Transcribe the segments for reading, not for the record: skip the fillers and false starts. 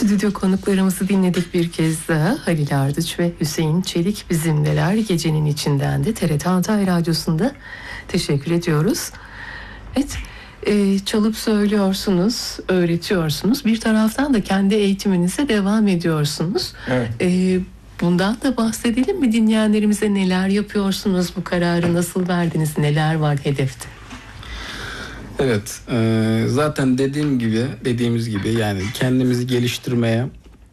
Stüdyo konuklarımızı dinledik bir kez daha. Halil Ardıç ve Hüseyin Çelik bizimleler. Gecenin içinden de TRT Hatay Radyosu'nda teşekkür ediyoruz. Evet, çalıp söylüyorsunuz, öğretiyorsunuz. Bir taraftan da kendi eğitiminize devam ediyorsunuz. Evet. Bundan da bahsedelim mi dinleyenlerimize, neler yapıyorsunuz, bu kararı nasıl verdiniz, neler var hedefte? Evet, zaten dediğimiz gibi yani kendimizi geliştirmeye,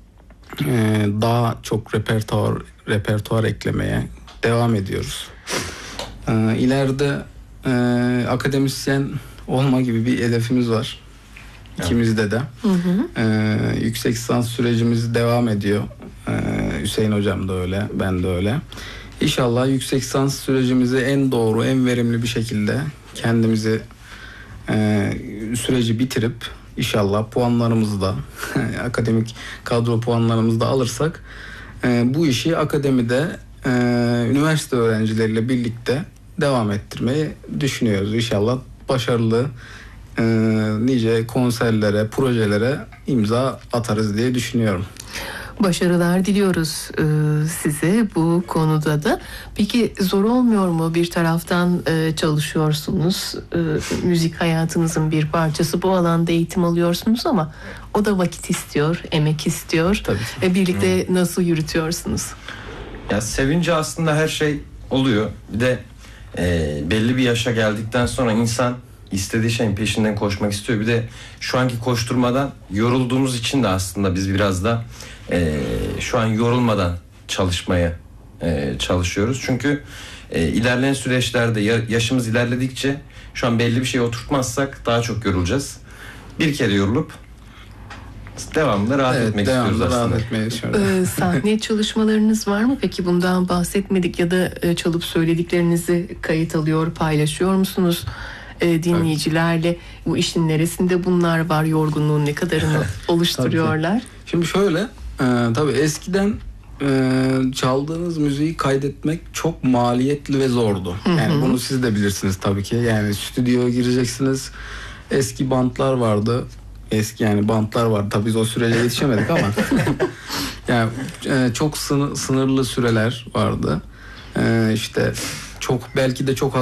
daha çok repertuar eklemeye devam ediyoruz. İleride akademisyen olma gibi bir hedefimiz var. İkimizde de. Yüksek lisans sürecimiz devam ediyor. Hüseyin hocam da öyle, ben de öyle. İnşallah yüksek lisans sürecimizi en doğru, en verimli bir şekilde kendimizi süreci bitirip inşallah puanlarımızı da akademik kadro puanlarımızı da alırsak bu işi akademide üniversite öğrencileriyle birlikte devam ettirmeyi düşünüyoruz. İnşallah başarılı nice konserlere, projelere imza atarız diye düşünüyorum. Başarılar diliyoruz size bu konuda da. Peki zor olmuyor mu? Bir taraftan çalışıyorsunuz, müzik hayatınızın bir parçası, bu alanda eğitim alıyorsunuz ama o da vakit istiyor, emek istiyor. Tabii. Birlikte nasıl yürütüyorsunuz? Ya sevince aslında her şey oluyor. Bir de belli bir yaşa geldikten sonra insan istediği şeyin peşinden koşmak istiyor. Bir de şu anki koşturmadan yorulduğumuz için de aslında biz biraz da şu an yorulmadan çalışmaya çalışıyoruz. Çünkü ilerleyen süreçlerde yaşımız ilerledikçe şu an belli bir şeye oturtmazsak daha çok yorulacağız. Bir kere yorulup devamlı rahat etmek istiyoruz aslında. Sahne çalışmalarınız var mı? Peki bundan bahsetmedik ya da çalıp söylediklerinizi kayıt alıyor, paylaşıyor musunuz dinleyicilerle? Evet. Bu işin neresinde bunlar var? Yorgunluğun ne kadarını oluşturuyorlar? Şimdi şöyle, tabii eskiden çaldığınız müziği kaydetmek çok maliyetli ve zordu. Yani bunu siz de bilirsiniz tabii ki. Yani stüdyoya gireceksiniz. Eski bantlar vardı. Bantlar vardı. Tabii biz o sürece yetişemedik ama yani çok sınırlı süreler vardı. İşte belki de çok